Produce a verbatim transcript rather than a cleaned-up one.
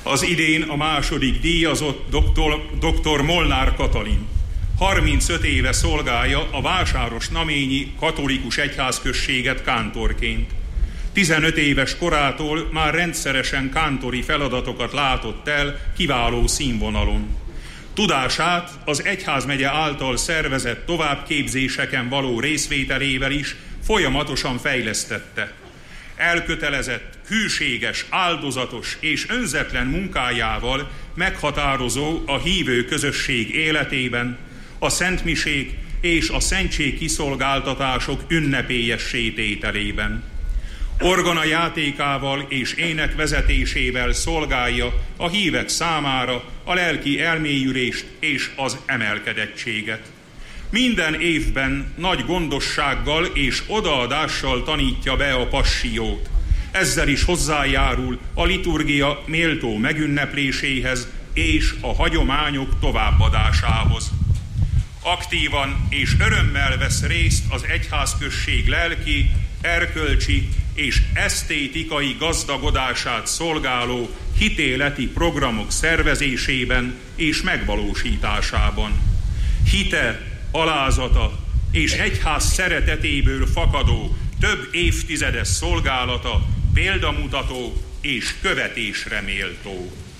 Az idén a második díjazott doktor, doktor Molnár Katalin. harmincöt éve szolgálja a Vásáros-Naményi katolikus egyházközséget kántorként. tizenöt éves korától már rendszeresen kántori feladatokat látott el kiváló színvonalon. Tudását az egyházmegye által szervezett továbbképzéseken való részvételével is folyamatosan fejlesztette. Elkötelezett, hűséges, áldozatos és önzetlen munkájával meghatározó a hívő közösség életében, a szentmisék és a szentség kiszolgáltatások ünnepélyessé tételében. Orgona játékával és ének vezetésével szolgálja a hívek számára a lelki elmélyülést és az emelkedettséget. Minden évben nagy gondossággal és odaadással tanítja be a passió. Ezzel is hozzájárul a liturgia méltó megünnepléséhez és a hagyományok továbbadásához. Aktívan és örömmel vesz részt az egyházközség lelki, erkölcsi és esztétikai gazdagodását szolgáló hitéleti programok szervezésében és megvalósításában. Hite, alázata és egyház szeretetéből fakadó több évtizedes szolgálata példamutató és követésre méltó.